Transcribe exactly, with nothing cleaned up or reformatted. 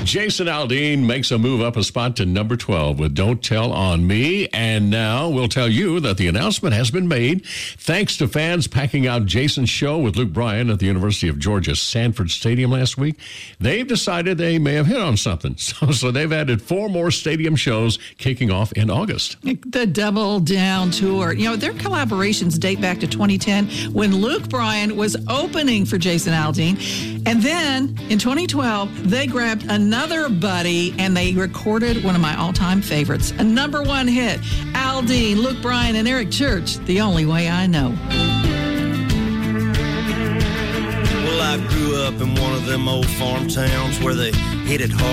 Jason Aldean makes a move up a spot to number twelve with Don't Tell on Me. And now we'll tell you that the announcement has been made thanks to fans packing out Jason's show with Luke Bryan at the University of Georgia Sanford Stadium last week. They've decided they may have hit on something. So, so they've added four more stadium shows kicking off in August. The Double Down Tour. You know, their collaborations date back to twenty ten when Luke Bryan was opening for Jason Aldean. And then in twenty twelve, they grabbed another buddy and they recorded one of my all-time favorites, a number one hit, Aldean, Luke Bryan, and Eric Church, The Only Way I Know. Well, I grew up in one of them old farm towns where they hit it hard.